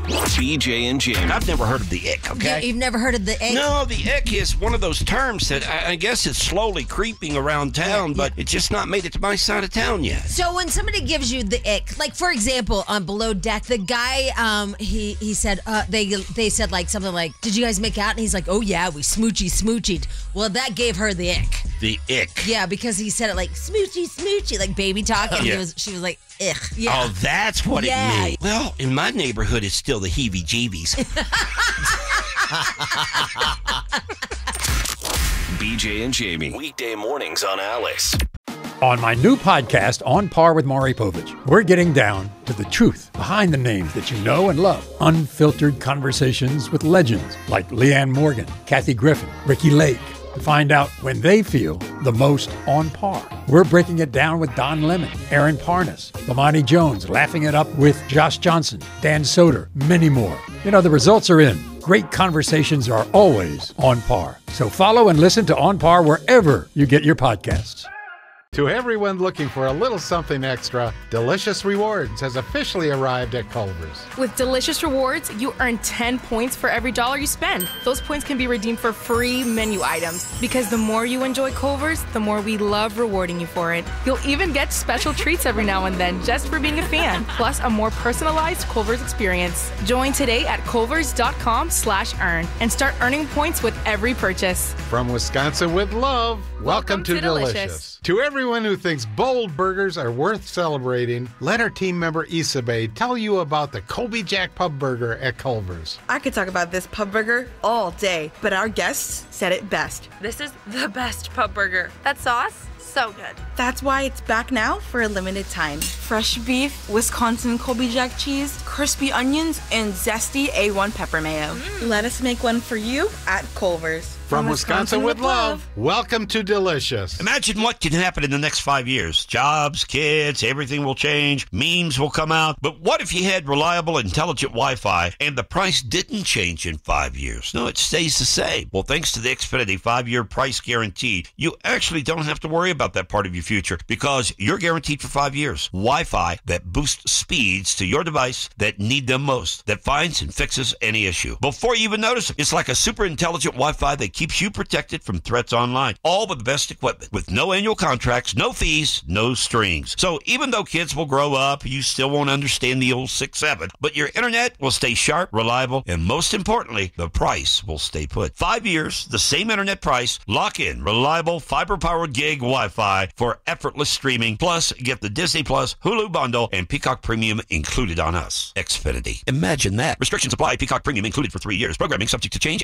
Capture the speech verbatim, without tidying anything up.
B J and Jamie. I've never heard of the ick, okay? You, you've never heard of the ick? No, the ick is one of those terms that I, I guess it's slowly creeping around town, yeah, but yeah. it's just not made it to my side of town yet. So when somebody gives you the ick, like for example, on Below Deck, the guy, um, he he said, uh, they they said like something like, "Did you guys make out?" And he's like, "Oh yeah, we smoochy smoochied." Well, that gave her the ick. The ick. Yeah, because he said it like smoochy smoochy, like baby talk, and yeah. he was, she was like, "Ugh." Yeah. Oh, that's what yeah. it means. Well, in my neighborhood, it's still the heebie-jeebies. B J and Jamie. Weekday mornings on Alice. On my new podcast, On Par with Maury Povich, we're getting down to the truth behind the names that you know and love. Unfiltered conversations with legends like Leanne Morgan, Kathy Griffin, Ricky Lake, to find out when they feel the most on par. We're breaking it down with Don Lemon, Aaron Parnas, Lamani Jones, laughing it up with Josh Johnson, Dan Soder, many more. You know, the results are in. Great conversations are always on par. So follow and listen to On Par wherever you get your podcasts. To everyone looking for a little something extra, Delicious Rewards has officially arrived at Culver's. With Delicious Rewards, you earn ten points for every dollar you spend. Those points can be redeemed for free menu items. Because the more you enjoy Culver's, the more we love rewarding you for it. You'll even get special treats every now and then just for being a fan, plus a more personalized Culver's experience. Join today at culvers.com slash earn and start earning points with every purchase. From Wisconsin with love, welcome, welcome to, to Delicious. Delicious. To everyone who thinks bold burgers are worth celebrating, let our team member Isabel tell you about the Colby Jack Pub Burger at Culver's. I could talk about this pub burger all day, but our guests said it best. This is the best pub burger. That sauce, so good. That's why it's back now for a limited time. Fresh beef, Wisconsin Colby Jack cheese, crispy onions, and zesty A one pepper mayo. Mm. Let us make one for you at Culver's. From, From Wisconsin, Wisconsin with love, love, welcome to Delicious. Imagine what can happen in the next five years. Jobs, kids, everything will change. Memes will come out. But what if you had reliable, intelligent Wi-Fi and the price didn't change in five years? No, it stays the same. Well, thanks to the Xfinity five-year price guarantee, you actually don't have to worry about that part of your future because you're guaranteed for five years. Wi-Fi that boosts speeds to your device that need them most, that finds and fixes any issue before you even notice it. It's like a super intelligent Wi-Fi that keeps you protected from threats online, all with the best equipment, with no annual contracts, no fees, no strings. So even though kids will grow up, you still won't understand the old six seven, but your internet will stay sharp, reliable, and most importantly, the price will stay put. Five years, the same internet price, lock in reliable fiber-powered gig Wi-Fi for effortless streaming, plus get the Disney Plus, Hulu bundle, and Peacock Premium included on us. Xfinity. Imagine that. Restrictions apply. Peacock Premium included for three years. Programming subject to change.